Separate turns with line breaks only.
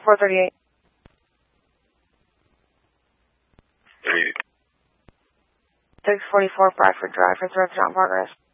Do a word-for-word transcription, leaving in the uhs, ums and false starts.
four thirty-eight.
thirty-eight.
six forty-four Bradford Drive for threats not progress.